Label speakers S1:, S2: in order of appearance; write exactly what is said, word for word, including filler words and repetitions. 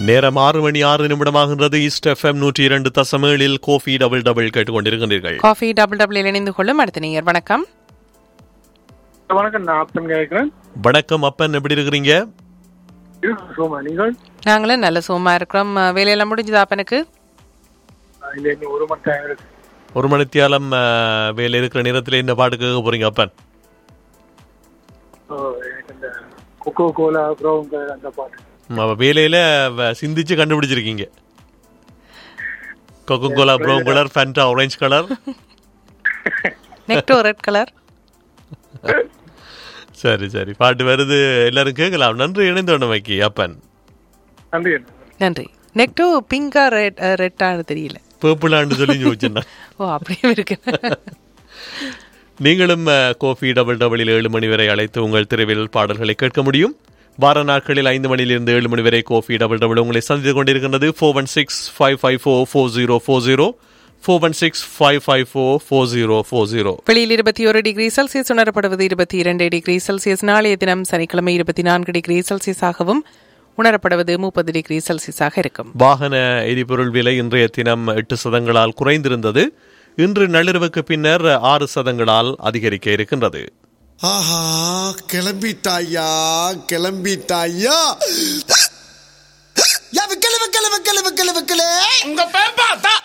S1: நேரம் ஆறு மணி ஆறு நிமிடமாகின்றது. ஈஸ்ட் எஃப்எம் நூற்றி இரண்டு தசம் ஏழில் கோஃபி டபுள் டபுள் கேட்டுக்கொண்டிருக்கிறீர்கள்.
S2: காஃபி டபுள் டபுள் இணைந்து கொள்ளும் அடுத்த நீர். வணக்கம்.
S3: வணக்கம், நான் அப்பன் கேட்கிறேன்.
S1: வணக்கம் அப்பன், எப்படி இருக்கிறீங்க?
S2: நாங்களும் நல்ல சோமா இருக்கிறோம். வேலையெல்லாம் முடிஞ்சது அப்பனுக்கு?
S3: ஒரு மணி டைம் இருக்கு.
S1: ஒரு மணித்தியாலம் வேலை இருக்கிற நேரத்தில் என்ன பாட்டு கேட்க போறீங்க அப்பன்?
S3: கொக்கோ கோலா அந்த பாட்டு.
S1: வேலையில சிந்திச்சு கண்டுபிடிச்சிருக்கீங்க. Coca Cola brown colour, Fanta orange colour,
S2: நெக்டோ red colour.
S1: சரி சரி, பாட்டு வருது, எல்லாரும் கேட்கலாம். நன்றி இணைந்தோடமைக்கு அப்பன்.
S3: நன்றி
S2: நன்றி. நெக்டோ பிங்கா ரெட் ரெட்டான்னு தெரியல,
S1: பர்பிளான்னு சொல்லி யோசிச்சேன்.
S2: ஓ அப்படியே இருக்கு.
S1: நீங்களும் கோஃபி டபுள் டபுளில் ஏழு மணி வரை அழைத்து உங்கள் திருவில் பாடல்களை கேட்க முடியும். வார நாட்களில் ஐந்து மணியிலிருந்து ஏழு மணி வரை கோஃபி டபுள் டபுள் உங்களை சந்தித்து கொண்டிருக்கின்றது. Four one six five five four four zero four zero four one six five five four four zero four zero.
S2: வெளியில் இருபத்தி ஒரு டிகிரி செல்சியஸ் உணரப்படுவது இருபத்தி இரண்டு டிகிரி செல்சியஸ். நாளைய தினம் சனிக்கிழமை இருபத்தி நான்கு டிகிரி செல்சியஸாகவும் உணரப்படுவது முப்பது டிகிரி செல்சியஸாக இருக்கும்.
S1: வாகன எரிபொருள் விலை இன்றைய தினம் எட்டு சதங்களால் குறைந்திருந்தது. இன்று நள்ளிரவுக்கு பின்னர் ஆறு சதங்களால் அதிகரிக்க இருக்கின்றது.
S4: ஆஹா, கிளம்பிட்டாயா கிளம்பிட்டாயா. கிளம்பு கிளம்பு கிளம்பு கிளம்பு கிளம்பு. உங்க பேப்பா